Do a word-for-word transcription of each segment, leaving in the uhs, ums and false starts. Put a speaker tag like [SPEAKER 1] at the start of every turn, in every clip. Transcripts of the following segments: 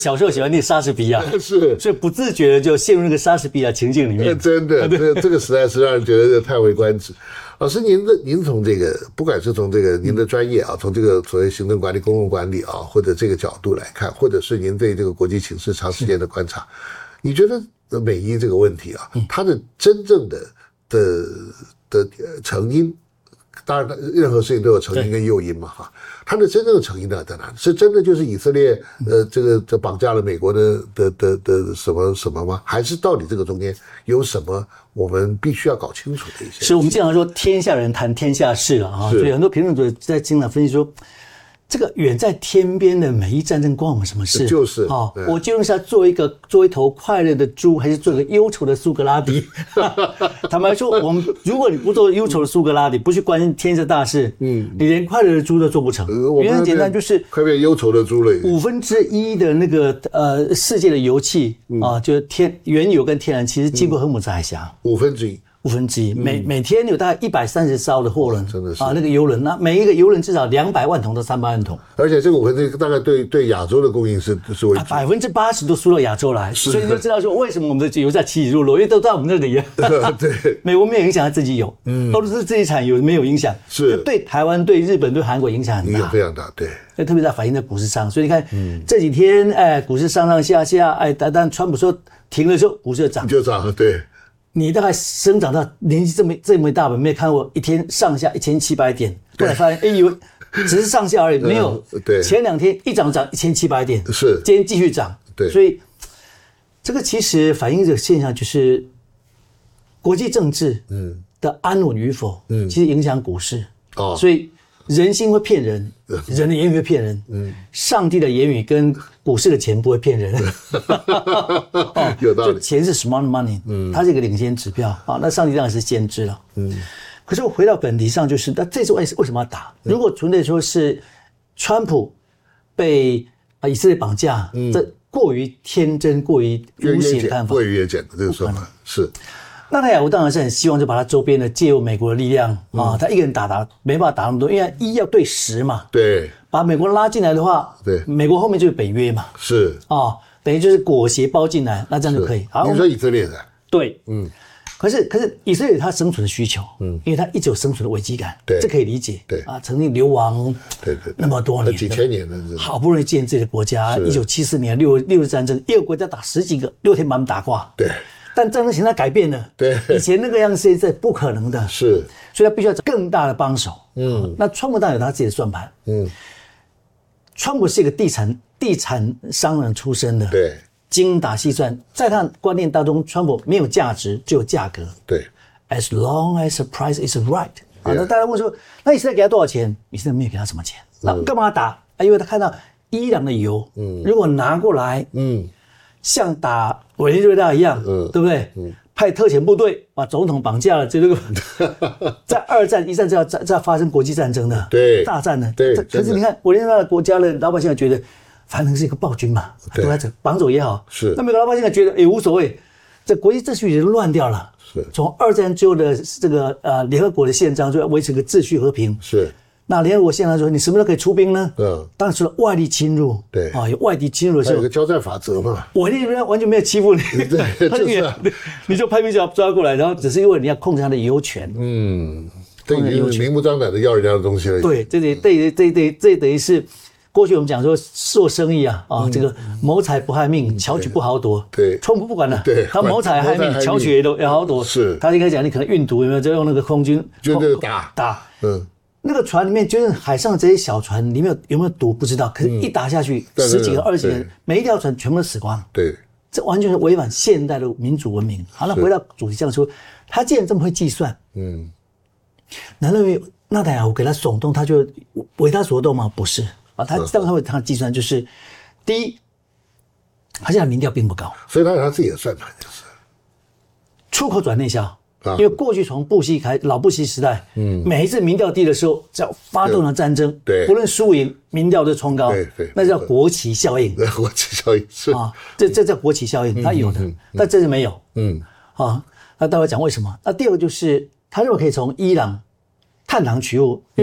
[SPEAKER 1] 小时候喜欢念莎士比亚，
[SPEAKER 2] 是，
[SPEAKER 1] 所以不自觉的就陷入那个莎士比亚情境里面。
[SPEAKER 2] 真的，这个这个实在是让人觉得叹为观止。老师，您的您从这个不管是从这个您的专业啊，从这个所谓行政管理、公共管理啊，或者这个角度来看，或者是您对这个国际情势长时间的观察，你觉得美伊这个问题啊，它的真正的的的成因？当然，任何事情都有成因跟诱因嘛，哈。它的真正的成因呢在哪里？是真的就是以色列呃这个这绑架了美国的的的的什么什么吗？还是到底这个中间有什么我们必须要搞清楚的一些？
[SPEAKER 1] 是我们经常说天下人谈天下事了啊，所以很多评论者在经常分析说，这个远在天边的美伊战争关我们什么事？
[SPEAKER 2] 就是
[SPEAKER 1] 哦，我究竟是要做一个做一头快乐的猪，还是做个忧愁的苏格拉底？坦白说，我们如果你不做忧愁的苏格拉底，不去关心天下大事，嗯，你连快乐的猪都做不成。呃、原因很简单，就是
[SPEAKER 2] 快变忧愁的猪了。
[SPEAKER 1] 五分之一的那个呃世界的油气、嗯、啊，就是天原油跟天然气是经过荷姆斯海峡。
[SPEAKER 2] 五分之一。
[SPEAKER 1] 五分之一，每每天有大概一百三十艘的货轮，
[SPEAKER 2] 真的是
[SPEAKER 1] 啊，那个油轮，那每一个油轮至少两百万桶到三百万桶，
[SPEAKER 2] 而且这个五分之一大概对对亚洲的供应是是为主，
[SPEAKER 1] 百分之八十都输到亚洲来，所以你就知道说为什么我们的油价起起落落，因为都在我们那里。
[SPEAKER 2] 对，
[SPEAKER 1] 美国没有影响，他自己有，嗯，俄罗斯自己产油没有影响，
[SPEAKER 2] 是
[SPEAKER 1] 对台湾、对日本、对韩国影响很大，
[SPEAKER 2] 影响非常大，对，
[SPEAKER 1] 那特别在反映在股市上，所以你看、嗯、这几天，哎，股市上上下下，哎，但但川普说停了之后，股市就涨，
[SPEAKER 2] 就涨，对。
[SPEAKER 1] 你大概生长到年纪这么这么大吧，没有看过一天上下一千七百点，后来发现，哎，以为只是上下而已，没有。
[SPEAKER 2] 对，
[SPEAKER 1] 前两天一涨涨一千七百点，
[SPEAKER 2] 是，
[SPEAKER 1] 今天继续涨。
[SPEAKER 2] 对，
[SPEAKER 1] 所以这个其实反映这个现象，就是国际政治嗯的安稳与否，嗯，其实影响股市。哦，所以人心会骗人，人的言语会骗人，嗯，上帝的言语跟股市的钱不会骗人。
[SPEAKER 2] 哦，有道理。
[SPEAKER 1] 就钱是 smart money， 嗯，它是一个领先指标啊。那上帝当然是先知了，嗯。可是我回到本题上，就是那这次为为什么要打？如果纯粹说是川普被啊以色列绑架，嗯，这过于天真、过于无邪的看法，
[SPEAKER 2] 过于越简的这个说法是。
[SPEAKER 1] 纳坦雅胡当然是很希望就把他周边的借由美国的力量啊，他一个人打打没办法打那么多，因为一要对十嘛，
[SPEAKER 2] 对，
[SPEAKER 1] 把美国拉进来的话，
[SPEAKER 2] 对，
[SPEAKER 1] 美国后面就是北约嘛，
[SPEAKER 2] 是
[SPEAKER 1] 啊，等于就是裹挟包进来，那这样就可以。
[SPEAKER 2] 好，你说以色列的，
[SPEAKER 1] 对，嗯，可是可是以色列有他生存的需求，嗯，因为他一直有生存的危机感，
[SPEAKER 2] 对，
[SPEAKER 1] 这可以理解，
[SPEAKER 2] 对
[SPEAKER 1] 啊，曾经流亡，
[SPEAKER 2] 对对，
[SPEAKER 1] 那么多年，
[SPEAKER 2] 几千年了，
[SPEAKER 1] 好不容易建自己的国家，一九七四年六六日战争，一个国家打十几个，六天把他们打挂，
[SPEAKER 2] 对。
[SPEAKER 1] 但战争形态改变了，
[SPEAKER 2] 对，
[SPEAKER 1] 以前那个样子现在不可能的，
[SPEAKER 2] 是，
[SPEAKER 1] 所以他必须要找更大的帮手。嗯，那川普当然有他自己的算盘。嗯，川普是一个地产地产商人出身的，
[SPEAKER 2] 对，
[SPEAKER 1] 精打细算，在他的观念当中，川普没有价值，只有价格。
[SPEAKER 2] 对
[SPEAKER 1] ，as long as the price is right。啊，那大家问说，那以色列给他多少钱？以色列没有给他什么钱，那干嘛打？啊，因为他看到伊朗的油，嗯，如果拿过来，嗯。像打委内瑞拉一样，嗯，对不对？嗯，派特遣部队把总统绑架了，这个在二战、一战就要就要发生国际战争的，
[SPEAKER 2] 对，
[SPEAKER 1] 大战的，
[SPEAKER 2] 对。
[SPEAKER 1] 可是你看委内瑞拉的国家的老百姓觉得，反正是一个暴君嘛，都在这绑走也好，
[SPEAKER 2] 是。
[SPEAKER 1] 那美国老百姓觉得也无所谓，这国际秩序已经乱掉了。
[SPEAKER 2] 是。从
[SPEAKER 1] 二战之后的这个呃联合国的宪章就要维持个秩序和平。
[SPEAKER 2] 是。
[SPEAKER 1] 那联合国宪章说，你什么时候可以出兵呢？嗯，当然除了外力侵入，
[SPEAKER 2] 对
[SPEAKER 1] 啊，有外敌侵入的时候，
[SPEAKER 2] 有个交战法则嘛。
[SPEAKER 1] 我那边完全没有欺负你，
[SPEAKER 2] 对，就是、啊、
[SPEAKER 1] 你就派兵抓抓过来，然后只是因为你要控制他的油权。
[SPEAKER 2] 嗯，这已经明目张胆的要人家的东西了。
[SPEAKER 1] 对，这得这这这这等于是过去我们讲说做生意啊啊，嗯、这个谋财不害命，巧取不好夺。
[SPEAKER 2] 对，
[SPEAKER 1] 川普不管了，
[SPEAKER 2] 对，
[SPEAKER 1] 他谋财害命，巧取也都也好夺。
[SPEAKER 2] 是，
[SPEAKER 1] 他应该讲你可能运毒有没有，就用那个空军
[SPEAKER 2] 就那个打
[SPEAKER 1] 打，
[SPEAKER 2] 嗯。
[SPEAKER 1] 那个船里面就是海上这些小船里面有有没有毒不知道，可是一打下去、嗯、十几个、二十几个，每一条船全部都死光。
[SPEAKER 2] 对，
[SPEAKER 1] 这完全是违反现代的民主文明。好，那回到主题上说，他既然这么会计算，嗯，难道纳坦雅胡给他耸动，他就为他所动吗？不是啊，他这样他会他计算就是，第一，他现在民调并不高，
[SPEAKER 2] 所以他有他自己的算盘，就是
[SPEAKER 1] 出口转内销。因为过去从布希开老布希时代，嗯，每一次民调低的时候，只要发动了战争，
[SPEAKER 2] 对，
[SPEAKER 1] 不论输赢，民调都冲高，
[SPEAKER 2] 对对，
[SPEAKER 1] 那叫国旗效应。
[SPEAKER 2] 对，国旗效应是
[SPEAKER 1] 啊，这这叫国旗效应，它有的，嗯、但这是没有，嗯，啊，那待会讲为什么？那第二个就是他认为可以从伊朗探囊取物，因为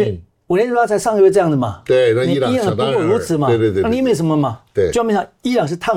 [SPEAKER 1] 委内瑞拉才上个月这样的嘛，
[SPEAKER 2] 对，那伊朗
[SPEAKER 1] 你伊朗不过如此嘛，
[SPEAKER 2] 对对对，
[SPEAKER 1] 那你没什么嘛，
[SPEAKER 2] 对，
[SPEAKER 1] 就没想伊朗是烫